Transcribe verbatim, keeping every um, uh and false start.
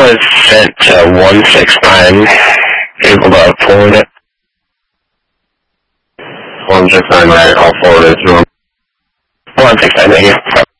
was sent to one six nine. Able to forward it? one six nine, right, I'll forward it to him. one six nine, thank you.